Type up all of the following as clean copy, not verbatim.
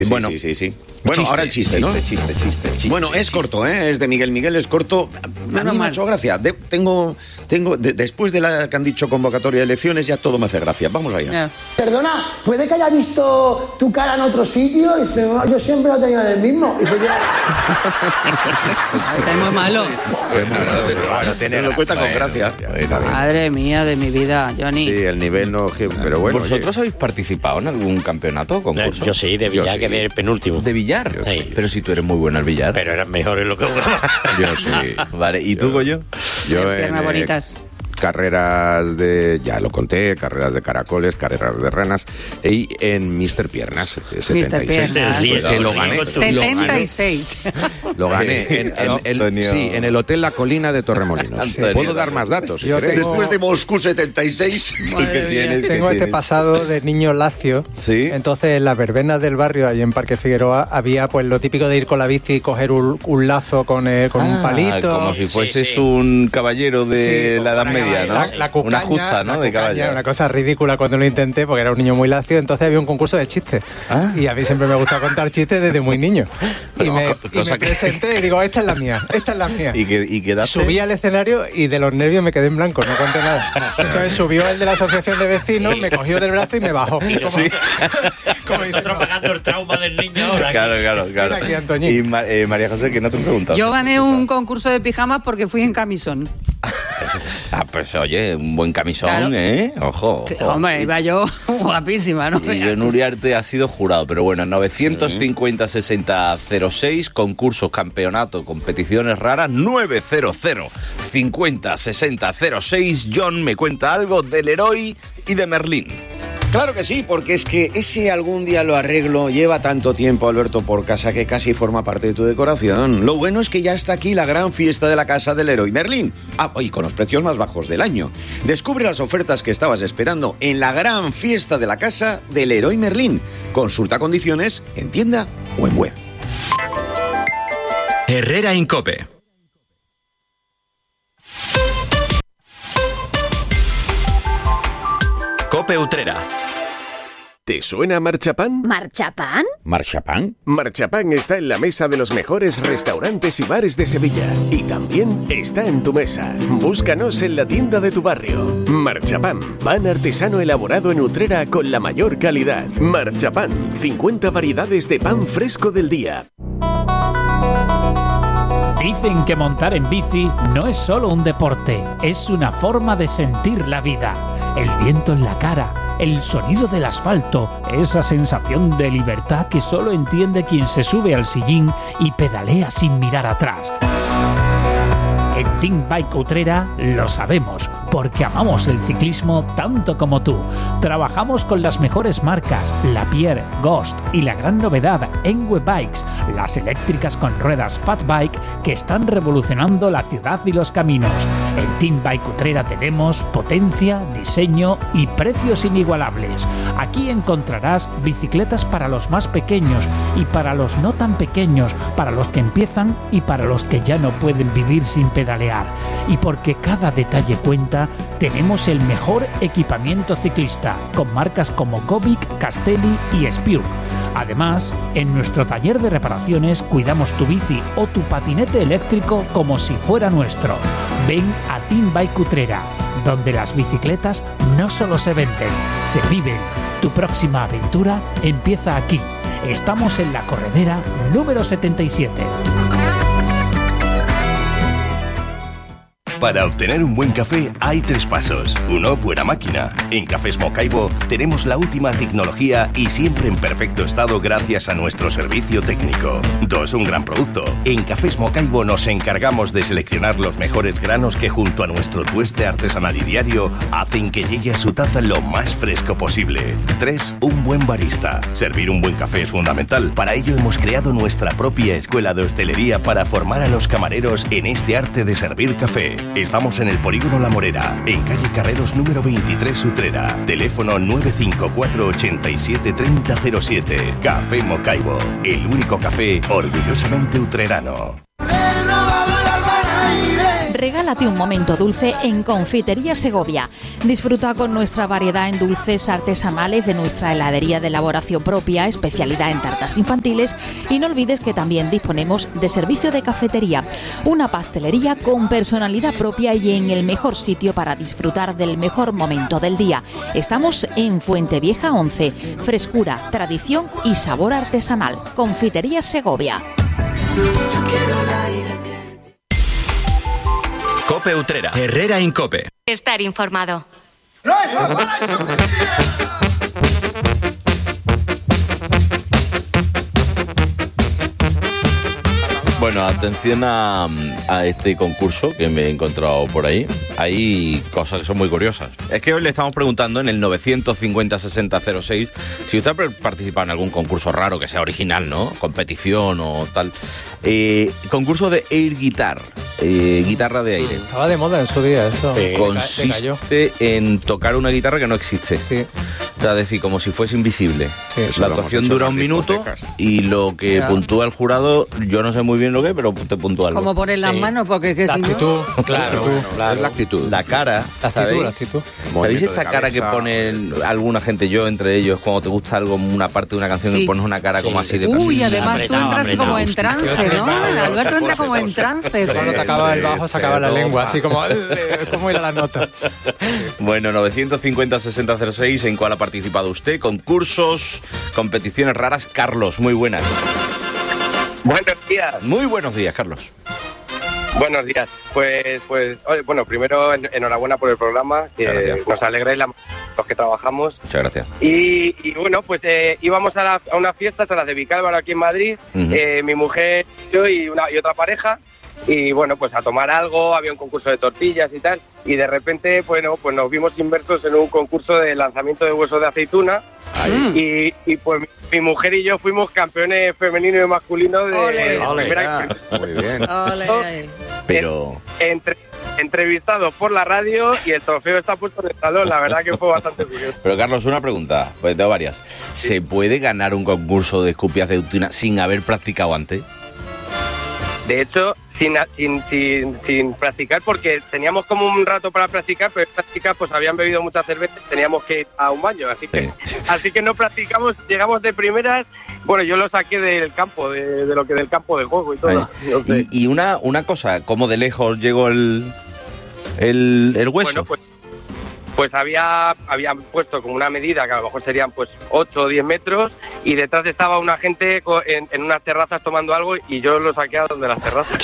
Bueno, sí. Bueno, ahora el chiste, ¿no? Chiste. Bueno, es corto, ¿eh? Es de Miguel. Miguel es corto. A mí me ha hecho gracia. Después de la que han dicho convocatoria de elecciones, ya todo me hace gracia. Vamos allá. Yeah. Perdona, ¿puede que haya visto tu cara en otro sitio? Y dice, no, yo siempre la tenía en el mismo. Y dice, Es muy malo. Pero lo cuenta con gracia. Madre mía de mi vida, Johnny. Sí, el nivel no... Pero bueno... ¿Vosotros habéis participado en algún campeonato o concurso? Yo sí, de billar, que de penúltimo. ¿De billar? Sí. Pero si tú eres muy bueno al billar. Pero eras mejor en lo que jugaba. Yo sí. Vale, ¿y tú, Goyo? Yo Piernas bonitas. Carreras de, ya lo conté, carreras de caracoles, carreras de ranas, y en Mr. Piernas, 76. Piernas. Que lo gané. 76. Lo gané en el Hotel La Colina de Torremolinos. Puedo dar más datos, si queréis. Después de Moscú 76. Tengo este pasado de niño lacio. ¿Sí? Entonces, en las verbenas del barrio, allí en Parque Figueroa, había pues lo típico de ir con la bici y coger un lazo con un palito. Como si fueses un caballero de la Edad Media. ¿No? La cucaña, una justa, ¿no? De caballo. Una cosa ridícula cuando lo intenté porque era un niño muy lacio. Entonces había un concurso de chistes. Y a mí siempre me gusta contar chistes desde muy niño. Y me presenté y digo, esta es la mía. ¿Y quedaste? Subí al escenario y de los nervios me quedé en blanco, no conté nada. Entonces subió el de la asociación de vecinos, me cogió del brazo y me bajó. Como nosotros pagando el trauma del niño ahora. Claro. Mira aquí, Antoñín. Y María José, ¿qué no te he preguntado? Yo gané un concurso de pijamas porque fui en camisón. Pues oye, un buen camisón, Claro. ¿eh? Ojo. Hombre, iba yo guapísima, ¿no? Y yo en Uriarte ha sido jurado, pero bueno, 950-60-06, concursos, campeonato, competiciones raras, 900-50-60-06. John me cuenta algo del Leroy y de Merlín. Claro que sí, porque es que ese algún día lo arreglo lleva tanto tiempo, Alberto, por casa que casi forma parte de tu decoración. Lo bueno es que ya está aquí la gran fiesta de la casa del Leroy Merlin. Y con los precios más bajos del año. Descubre las ofertas que estabas esperando en la gran fiesta de la casa del Leroy Merlin. Consulta condiciones en tienda o en web. Herrera Incope. Cope Utrera. ¿Te suena Marchapán? ¿Marchapán? ¿Marchapán? Marchapán está en la mesa de los mejores restaurantes y bares de Sevilla. Y también está en tu mesa. Búscanos en la tienda de tu barrio. Marchapán, pan artesano elaborado en Utrera con la mayor calidad. Marchapán, 50 variedades de pan fresco del día. Dicen que montar en bici no es solo un deporte, es una forma de sentir la vida. El viento en la cara, el sonido del asfalto, esa sensación de libertad que solo entiende quien se sube al sillín y pedalea sin mirar atrás. En Team Bike Utrera lo sabemos, porque amamos el ciclismo tanto como tú. Trabajamos con las mejores marcas, Lapierre, Ghost y la gran novedad, Enwe Bikes, las eléctricas con ruedas Fat Bike que están revolucionando la ciudad y los caminos. En Team Bike Utrera tenemos potencia, diseño y precios inigualables. Aquí encontrarás bicicletas para los más pequeños y para los no tan pequeños, para los que empiezan y para los que ya no pueden vivir sin pedalear. Y porque cada detalle cuenta, tenemos el mejor equipamiento ciclista, con marcas como Gobic, Castelli y Spiur. Además, en nuestro taller de reparaciones cuidamos tu bici o tu patinete eléctrico como si fuera nuestro. Ven a Team Bike Utrera, donde las bicicletas no solo se venden, se viven. Tu próxima aventura empieza aquí. Estamos en la corredera número 77. Para obtener un buen café hay 3 pasos. 1, buena máquina. En Cafés Mocaibo tenemos la última tecnología y siempre en perfecto estado gracias a nuestro servicio técnico. 2, un gran producto. En Cafés Mocaibo nos encargamos de seleccionar los mejores granos que junto a nuestro tueste artesanal y diario hacen que llegue a su taza lo más fresco posible. 3, un buen barista. Servir un buen café es fundamental. Para ello hemos creado nuestra propia escuela de hostelería para formar a los camareros en este arte de servir café. Estamos en el Polígono La Morera, en calle Carreros número 23 Utrera. Teléfono 954 87 3007. Café Mocaibo, el único café orgullosamente utrerano. Regálate un momento dulce en Confitería Segovia. Disfruta con nuestra variedad en dulces artesanales de nuestra heladería de elaboración propia, especialidad en tartas infantiles, y no olvides que también disponemos de servicio de cafetería, una pastelería con personalidad propia y en el mejor sitio para disfrutar del mejor momento del día. Estamos en Fuentevieja 11, frescura, tradición y sabor artesanal. Confitería Segovia. Cope Utrera. Herrera Incope. Estar informado. Bueno, atención a este concurso que me he encontrado por ahí. Hay cosas que son muy curiosas. Es que hoy le estamos preguntando en el 950-6006 si usted ha participado en algún concurso raro que sea original, ¿no? Competición o tal. Concurso de air guitar. Guitarra de aire. Estaba de moda en su día eso. Consiste en tocar una guitarra que no existe. Sí. O sea, es decir, como si fuese invisible. Sí, la actuación dura un minuto y lo que puntúa el jurado, yo no sé muy bien lo que es, pero te puntúa algo. Como poner las manos, porque es que La si actitud, no... claro. Es la actitud. La cara, ¿sabéis? La actitud. ¿Sabéis esta cara que pone alguna gente, yo entre ellos, cuando te gusta algo, una parte de una canción y pones una cara como así de Uy, casi... además tú entras como en trance, ¿no? Alberto entra como en trance. Cuando sacaba el bajo, sacaba la lengua, así como ir a la nota. Bueno, 950-6006, ¿en cuál ha participado usted? Concursos, competiciones raras. Carlos, muy buenas. Buenos días. Muy buenos días, Carlos. Buenos días. Pues oye, bueno, primero enhorabuena por el programa, que nos alegráis los que trabajamos. Muchas gracias. Y bueno, pues íbamos a una fiesta, a las de Vicálvaro aquí en Madrid, mi mujer, yo y otra pareja, y bueno, pues a tomar algo, había un concurso de tortillas y tal, y de repente, bueno, pues nos vimos inmersos en un concurso de lanzamiento de huesos de aceituna. Y pues mi mujer y yo fuimos campeones femenino y masculino de primera. Muy bien. Pero entrevistados por la radio y el trofeo está puesto en el salón. La verdad que fue bastante curioso. Pero Carlos, una pregunta, pues tengo varias. ¿Se puede ganar un concurso de escupias de aceituna sin haber practicado antes? De hecho, sin practicar, porque teníamos como un rato para practicar, pero en práctica pues habían bebido mucha cerveza y teníamos que ir a un baño, así que no practicamos, llegamos de primeras. Bueno, yo lo saqué del campo, del campo de juego y todo. Y una cosa, ¿cómo de lejos llegó el hueso? Bueno, pues habían puesto como una medida que a lo mejor serían pues 8 o 10 metros, y detrás estaba una gente en unas terrazas tomando algo, y yo lo saqué a donde las terrazas.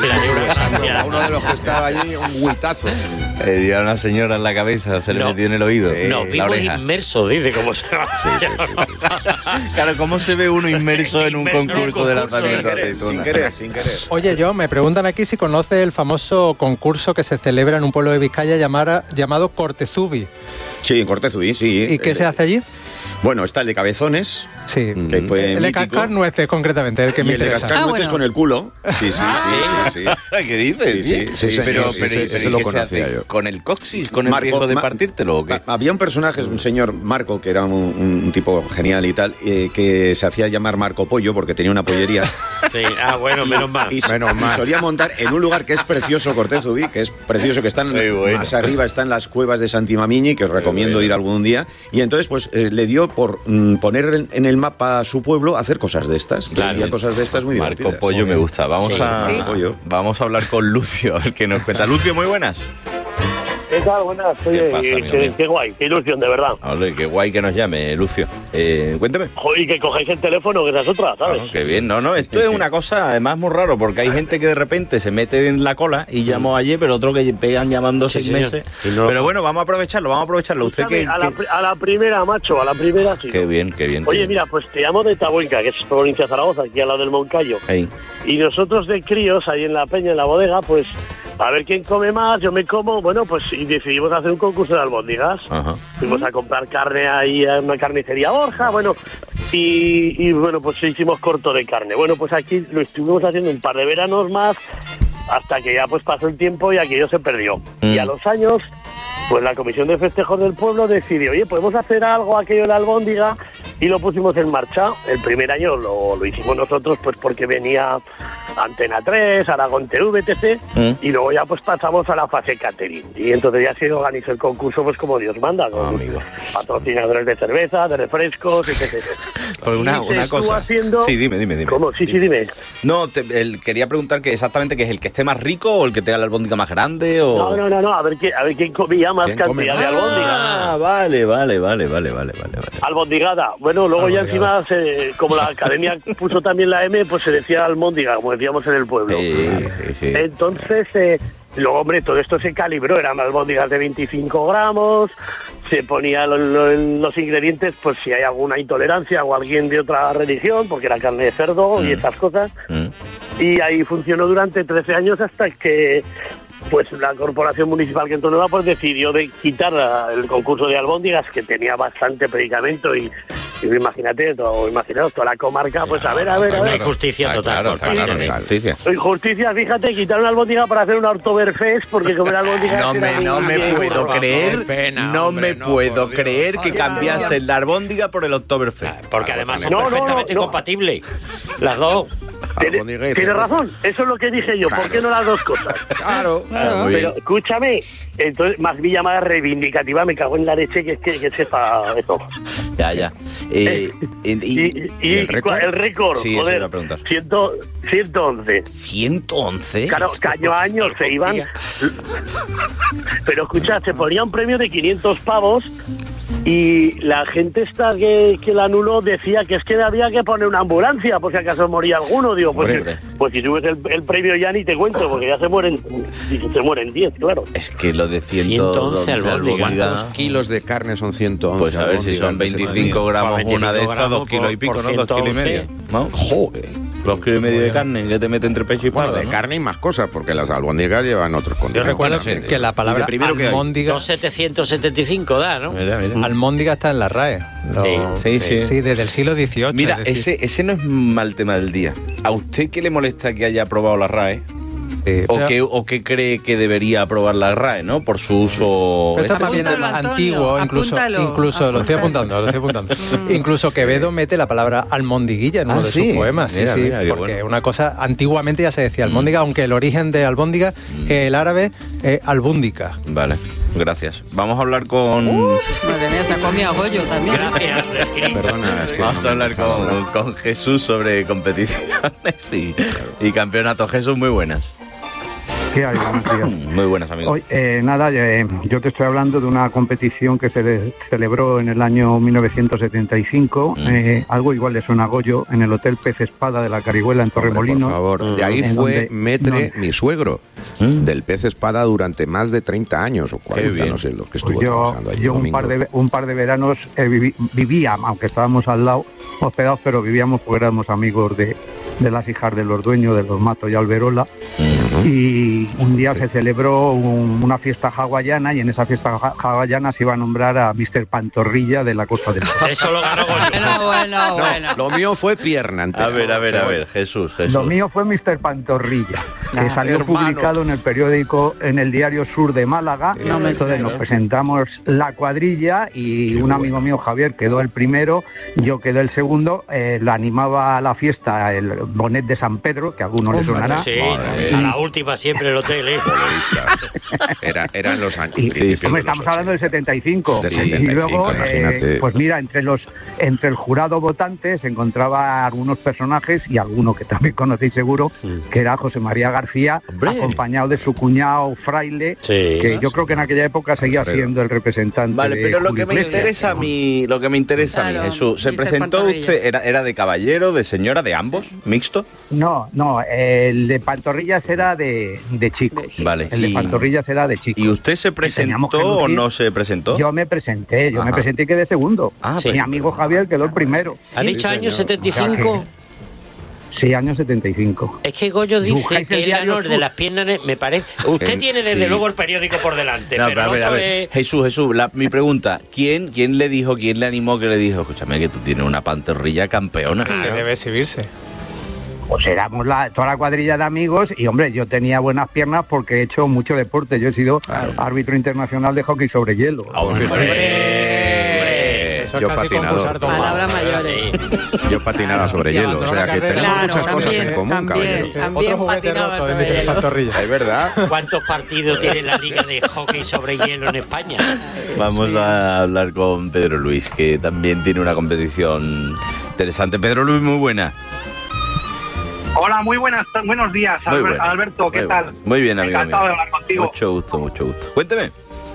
A uno de los que estaba allí, un huitazo. Dio a una señora en la cabeza, se le metió en el oído. No, vimos inmerso, dice cómo se va. Sí. Claro, ¿cómo se ve uno inmerso en un concurso de lanzamiento de aceituna? Sin querer. Oye, me preguntan aquí si conoce el famoso concurso que se celebra en un pueblo de Vizcaya llamado Cortezubi. Sí, en Cortezubi, sí. ¿Y qué se hace allí? Bueno, está el de cabezones. Sí. Que fue el de cascar nueces, concretamente, el que me interesa. El de cascar nueces con el culo. Sí. ¿Qué dices? Sí, pero ese lo conocía yo. ¿Con el coxis? ¿Con el riesgo de partírtelo o qué? Había un personaje, un señor Marco, que era un tipo genial y tal, que se hacía llamar Marco Pollo porque tenía una pollería. Sí, bueno, menos mal. Y solía montar en un lugar que es precioso, Cortezubi, que es precioso, que están más arriba, están las cuevas de Santimamiñi, que os recomiendo ir algún día. Y entonces, pues, le dio por poner en el mapa a su pueblo, hacer cosas de estas. Claro. Decía cosas de estas muy divertidas. Marco Pollo me gusta. Vamos a hablar con Lucio, el que nos cuenta. Lucio, muy buenas. ¿Qué tal? Buenas. Oye, qué guay, qué ilusión, de verdad. Ole, qué guay que nos llame, Lucio. Cuéntame. Joder, que cogéis el teléfono, que esa es otra, ¿sabes? Qué bien, no, esto es una cosa además muy raro, porque hay gente que de repente se mete en la cola y llamó ayer, pero otro que pegan llamando 6 meses. Pero bueno, vamos a aprovecharlo. Usted que a la primera, macho, a la primera sí. Qué bien. Oye, mira, pues te llamo de Tabuenca, que es provincia de Zaragoza, aquí al lado del Moncayo. Hey. Y nosotros de críos, ahí en la peña, en la bodega, pues a ver quién come más, yo me como, bueno, pues y decidimos hacer un concurso de albóndigas. Ajá. Fuimos a comprar carne ahí a una carnicería Borja, bueno, y bueno, pues hicimos corto de carne. Bueno, pues aquí lo estuvimos haciendo un par de veranos más, hasta que ya pues pasó el tiempo y aquello se perdió. Y a los años, pues la Comisión de Festejos del Pueblo decidió, oye, podemos hacer algo aquello de la albóndiga, y lo pusimos en marcha. El primer año lo hicimos nosotros, pues porque venía Antena 3, Aragón TV, etc. Y luego ya pues pasamos a la fase catering. Y entonces ya se organizó el concurso pues como Dios manda, con patrocinadores de cerveza, de refrescos, etc. Pues una cosa. Haciendo... Sí, dime. ¿Cómo? Sí, dime. No, quería preguntar que exactamente que es el que esté más rico o el que tenga la albóndiga más grande o... No, a ver quién comía más cantidad de albóndiga. Ah, vale. Albondigada. Bueno, luego ya encima, como la academia puso también la M, pues se decía almóndiga, como decíamos en el pueblo. Sí. Entonces, luego, hombre, todo esto se calibró, eran albóndigas de 25 gramos, se ponía los ingredientes, pues si hay alguna intolerancia o alguien de otra religión, porque era carne de cerdo y esas cosas. Y ahí funcionó durante 13 años hasta que... pues la Corporación Municipal que Nueva pues decidió de quitar el concurso de albóndigas, que tenía bastante predicamento y imaginaos toda la comarca, pues a ver. Injusticia total. Injusticia, fíjate, quitaron la albóndiga para hacer una Oktoberfest, porque comer albóndigas... No me puedo creer que cambiasen la albóndiga por el Oktoberfest. Porque además son perfectamente compatibles las dos. Tienes razón, eso es lo que dije yo. ¿Por qué no las dos cosas? Claro. Pero escúchame, entonces más llamada reivindicativa, me cago en la leche que sepa esto. Ya. ¿Y el récord? Sí, joder, eso iba a preguntar. 111. ¿111? Claro, año a año se iban. Pero escucha, se ponía un premio de 500 pavos. Y la gente esta que la anuló decía que es que había que poner una ambulancia por si acaso moría alguno. Digo, pues si subes el premio ya ni te cuento, porque ya se mueren 10, claro. Es que lo de 111 albóndigas. ¿Cuántos kilos de carne son 111? Pues a ver si son 25 gramos una de estas, 2 kilos y pico, ¿no? 2 kilos y medio. ¿No? Joder. 2 kilos y medio de carne, que te mete entre pecho y palo. De carne y más cosas, porque las albóndigas llevan otros condimentos. Yo recuerdo que la palabra almóndiga... 2.775 da, ¿no? Mira. Almóndiga está en la RAE. Sí, desde el siglo XVIII. Mira, ese no es mal tema del día. ¿A usted qué le molesta que haya aprobado la RAE? Sí, ¿O qué cree que debería aprobar la RAE, ¿no? Por su uso... Pero está más bien antiguo, incluso lo estoy apuntando. Incluso Quevedo mete la palabra almondiguilla en uno de sus poemas. Mira, porque bueno. Una cosa, antiguamente ya se decía almóndiga, aunque el origen de albóndiga, el árabe, albúndica. Vale. Gracias. Vamos a hablar con... Madre mía, se ha comido a Goyo también. Gracias. Perdona, vamos a hablar con Jesús sobre competiciones y campeonato. Jesús, muy buenas. ¿Qué hay? Buenos días. Muy buenas, amigos. Hoy, yo te estoy hablando de una competición que se celebró en el año 1975, algo igual le suena a Goyo, en el Hotel Pez Espada de la Carihuela en Torremolinos. Por favor, de ahí fue Metre, mi suegro, del Pez Espada durante más de 30 años o 40, no sé, lo que estuvo trabajando allí. Yo un par de veranos vivía, aunque estábamos al lado, hospedados, pero vivíamos porque éramos amigos de las hijas de los dueños, de los Matos y Alberola. Y un día se celebró una fiesta hawaiana, y en esa fiesta hawaiana se iba a nombrar a Mr. Pantorrilla de la Costa del Sol. Eso lo ganó Bueno. Lo mío fue pierna entera. A ver, Jesús. Lo mío fue Mr. Pantorrilla, que salió publicado en el periódico, en el Diario Sur de Málaga. Entonces nos presentamos la cuadrilla y un amigo mío, Javier, quedó el primero, yo quedé el segundo. La animaba a la fiesta el Bonet de San Pedro, que a algunos les sonará. Sí, a la última siempre el hotel, Eran los años. Estamos hablando del 75. Y luego, pues mira, entre el jurado votante se encontraba algunos personajes, y alguno que también conocéis seguro, que era José María García, acompañado de su cuñado Fraile, que yo creo que en aquella época seguía siendo el representante. Vale, pero lo que me interesa a mí, Jesús, ¿se presentó usted? ¿Era de caballero, de señora, de ambos? ¿Mixto? No, el de Pantorrillas era de chico. Vale. El de Pantorrillas era de chico. ¿Y usted se presentó o no se presentó? Yo me presenté y quedé segundo. Mi amigo Javier quedó el primero. ¿Ha dicho año 75? Sí, año 75. Es que Goyo dice que el honor de las piernas, me parece... Usted tiene desde luego el periódico por delante. No, pero a ver. Jesús, mi pregunta, ¿quién le dijo, quién le animó, que le dijo, escúchame, que tú tienes una pantorrilla campeona? Que debe exhibirse. Pues éramos toda la cuadrilla de amigos, y hombre, yo tenía buenas piernas porque he hecho mucho deporte. Yo he sido árbitro internacional de hockey sobre hielo. yo patinador. Palabras mayores. Yo patinaba sobre hielo, o sea que tenemos muchas cosas en común, caballero. También patinaba sobre hielo. Es verdad. ¿Cuántos partidos tiene la Liga de Hockey sobre Hielo en España? Vamos a hablar con Pedro Luis, que también tiene una competición interesante. Pedro Luis, muy buena. Hola, buenos días, Alberto, ¿qué tal? Muy bien, amigo. Encantado de hablar contigo. Mucho gusto. Cuénteme.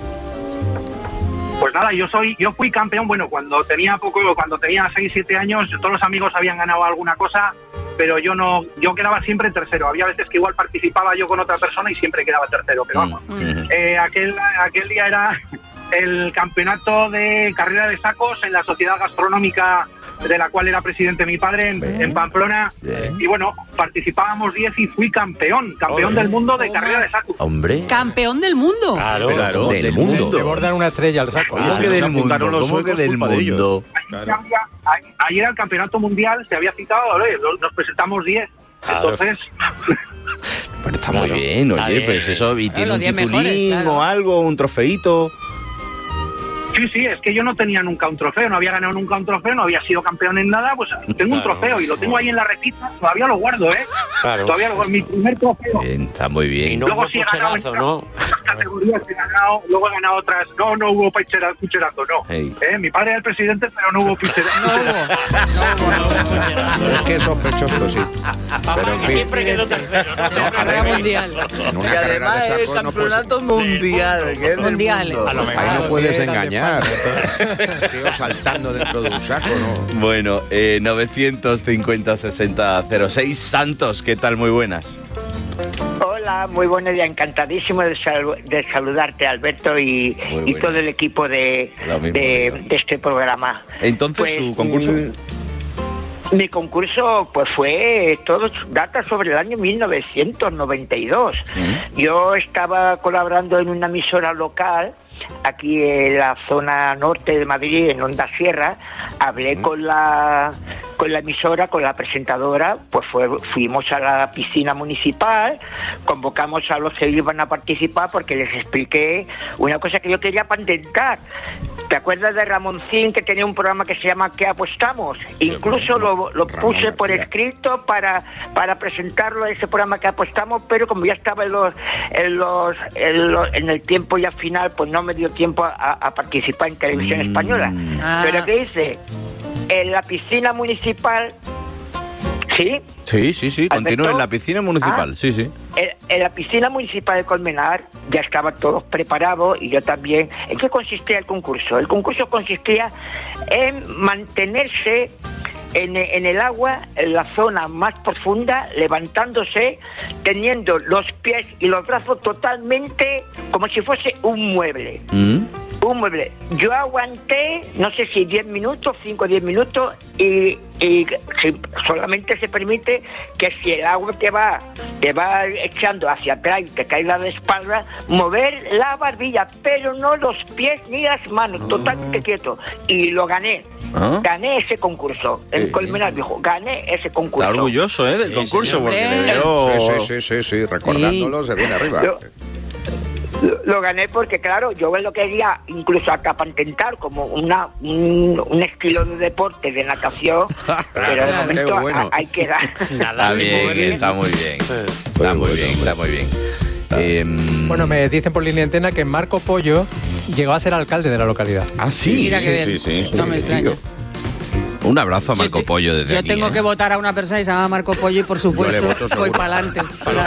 Pues nada, yo fui campeón, cuando tenía 6, 7 años, todos los amigos habían ganado alguna cosa, pero yo quedaba siempre tercero. Había veces que igual participaba yo con otra persona y siempre quedaba tercero, pero vamos. Aquel día era el campeonato de carrera de sacos en la Sociedad Gastronómica de la cual era presidente mi padre en Pamplona. Y participábamos 10 y fui campeón del mundo de carrera de sacos. Hombre. Campeón del mundo. Claro, del mundo. Te bordan una estrella al saco. ¿Cómo que del mundo? ¿Cómo que del mundo? Claro. Ayer el campeonato mundial se había citado, nos presentamos 10. Entonces... Pero está muy bien, oye, pues eso, y tiene un titulín o algo, un trofeito. Sí, es que yo no tenía nunca un trofeo, no había ganado nunca un trofeo, no había sido campeón en nada, pues tengo un trofeo y lo tengo ahí en la repisa, todavía lo guardo, Claro. Todavía mi primer trofeo. Bien, está muy bien. Y no luego hubo pucherazo, ¿no? Categorías luego he ganado otras, no hubo pucherazo, no. Hey. Mi padre era el presidente, pero no hubo pucherazo. Es que es sospechoso, sí. Pero que siempre quedó tercero, ¿no? Carrera mundial. Y además es campeonato mundial. Que es Mundiales. Ahí no puedes engañar. Tío saltando dentro de un saco, ¿no? Bueno, 950-60-06. Santos, ¿qué tal? Muy buenas. Hola, muy buenos días. Encantadísimo de saludarte, Alberto, y todo el equipo de este programa. Entonces, pues, ¿su concurso? Mi concurso fue todo data sobre el año 1992. Yo estaba colaborando en una emisora local aquí en la zona norte de Madrid, en Onda Sierra. Hablé con la emisora, con la presentadora, fuimos a la piscina municipal, convocamos a los que iban a participar porque les expliqué una cosa que yo quería patentar. ¿Te acuerdas de Ramoncín, que tenía un programa que se llama ¿Qué apostamos? Incluso lo puse por escrito para presentarlo a ese programa ¿Qué apostamos? Pero como ya estaba en el tiempo ya final, pues no me dio tiempo a participar en Televisión Española. Pero ¿qué hice? En la piscina municipal... ¿Sí? Sí, continúa en la piscina municipal, sí. En la piscina municipal de Colmenar ya estaban todos preparados y yo también. ¿En qué consistía el concurso? El concurso consistía en mantenerse en el agua, en la zona más profunda, levantándose, teniendo los pies y los brazos totalmente como si fuese un mueble. Un mueble. Yo aguanté, no sé si 10 minutos, 5 o 10 minutos, y solamente se permite que si el agua te va echando hacia atrás y te cae la de espalda, mover la barbilla, pero no los pies ni las manos, totalmente quieto. Y lo gané. Gané ese concurso. El Colmenar dijo, gané ese concurso. Está orgulloso, del concurso, porque le veo... Sí, recordándolo se viene arriba. Lo gané porque, claro, yo lo quería incluso hasta patentar como un estilo de deporte, de natación, pero de momento hay que dar. Está muy bien. Está muy bien. Bueno, me dicen por línea antena que Marco Pollo llegó a ser alcalde de la localidad. Ah, sí. Mira qué bien. Sí. No me extraña. Un abrazo a Marco Pollo desde yo aquí. Yo tengo que votar a una persona y se llama Marco Pollo y por supuesto voy para adelante.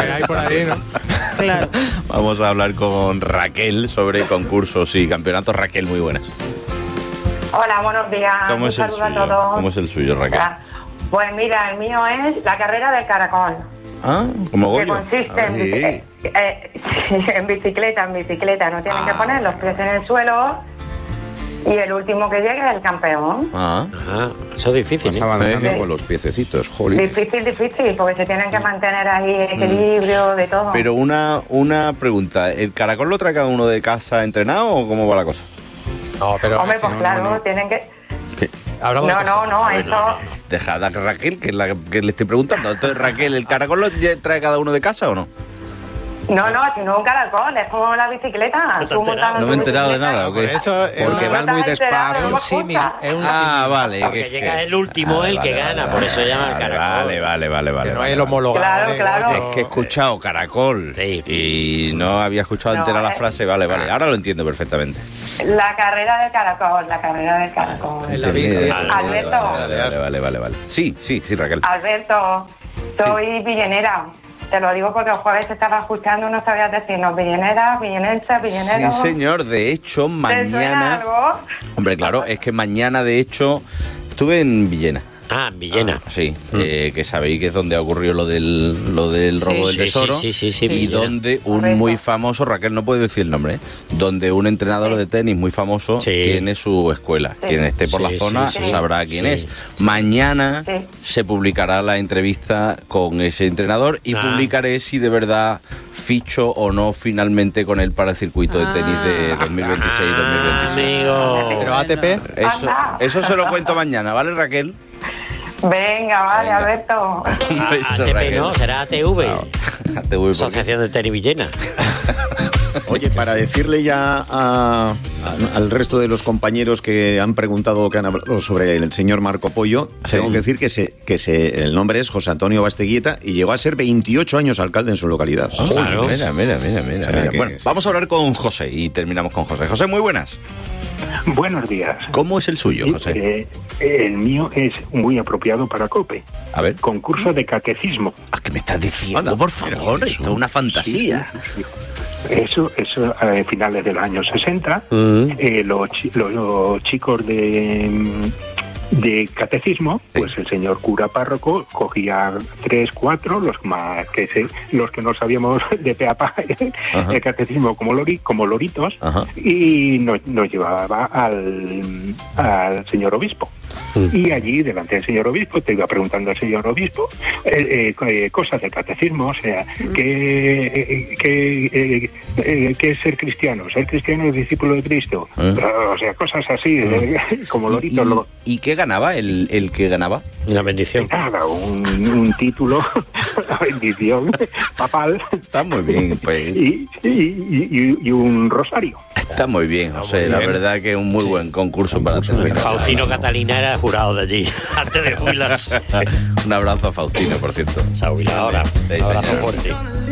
Claro. Vamos a hablar con Raquel sobre concursos y campeonatos. Raquel, muy buenas. Hola, buenos días. ¿Cómo es el suyo? ¿Cómo es el suyo, Raquel? Pues mira, el mío es la carrera del caracol. ¿Como Goyo? Que consiste en bicicleta. No tienen que poner los pies en el suelo. Y el último que llegue es el campeón. Eso es difícil. Vas avanzando con los piececitos, jolín. Difícil, porque se tienen que mantener ahí equilibrio de todo. Pero una pregunta, ¿el caracol lo trae cada uno de casa entrenado o cómo va la cosa? No, pero... Hombre, pues claro, tienen que... No, eso... Dejad a Raquel, que es la que le estoy preguntando. Entonces, Raquel, ¿el caracol lo trae cada uno de casa o no? No, sino un caracol, es como la bicicleta. No me he enterado de nada, ¿o qué? Porque van muy despacio. Es un símil. Vale. Porque llega el último, el que gana, por eso llama el caracol. Vale. Que no es el homologado. Claro. Es que he escuchado caracol y no había escuchado entera la frase. Vale. Ahora lo entiendo perfectamente. La carrera del caracol. En la vida. Alberto. Vale. Sí, Raquel. Alberto, soy villenera. Te lo digo porque el jueves te estaba escuchando y no sabías decirnos villenera, villenense, villenero. Sí, señor. De hecho, mañana... ¿Te suena algo? Hombre, claro, es que mañana, de hecho, estuve en Villena. Ah, en Villena. Sí, que sabéis que es donde ocurrió lo del robo del tesoro. Sí, y Villena. donde un muy famoso, Raquel no puede decir el nombre, donde un entrenador de tenis muy famoso tiene su escuela. Quien esté por la zona sabrá quién es. Mañana se publicará la entrevista con ese entrenador y publicaré si de verdad ficho o no finalmente con él para el circuito de tenis de 2026-2027. Amigo. Pero ATP. Eso se lo cuento mañana, ¿vale, Raquel? Venga, vale, Alberto. ATP no, será ATV. ATV, Asociación de Tenis Villena. Oye, para decirle ya al resto de los compañeros que han preguntado o que han hablado sobre el señor Marco Pollo, tengo que decir que el nombre es José Antonio Basteguieta y llegó a ser 28 años alcalde en su localidad. Claro. Mira. Bueno, vamos a hablar con José y terminamos con José. José, muy buenas. Buenos días. ¿Cómo es el suyo, José? El mío es muy apropiado para COPE. A ver. Concurso de catecismo. ¿Qué me estás diciendo? Por favor, esto es una fantasía. Sí. Eso a finales de los años 60. Los chicos de catecismo, pues el señor cura párroco cogía 3, 4, los que no sabíamos de pe a pa el catecismo como loritos, y nos llevaba al señor obispo. Y allí, delante del señor obispo, te iba preguntando al señor obispo cosas del catecismo, o sea, ¿qué es ser cristiano? ¿Ser cristiano es discípulo de Cristo? O sea, cosas así, como loritos. ¿Y qué ganaba el que ganaba? La bendición. Nada, un título, la bendición papal. Está muy bien, pues. Y un rosario. Está muy bien, José. La verdad que es un muy buen concurso para terminar. Faustino Catalina era jurado de allí, antes de jubilarse. Un abrazo a Faustino, por cierto. Se ha jubilado ahora. Abrazo fuerte.